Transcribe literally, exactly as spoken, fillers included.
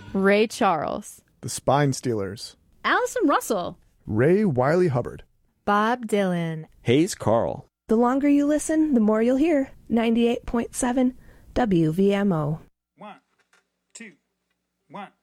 Ray Charles, The Spine Stealers, Allison Russell, Ray Wiley Hubbard, Bob Dylan, Hayes Carl. The longer you listen, the more you'll hear. ninety-eight point seven W V M O. One, two, one.